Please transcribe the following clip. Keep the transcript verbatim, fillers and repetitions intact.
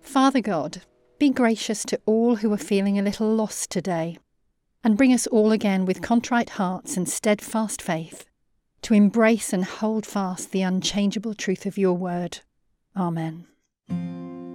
Father God, be gracious to all who are feeling a little lost today, and bring us all again with contrite hearts and steadfast faith to embrace and hold fast the unchangeable truth of your word. Amen.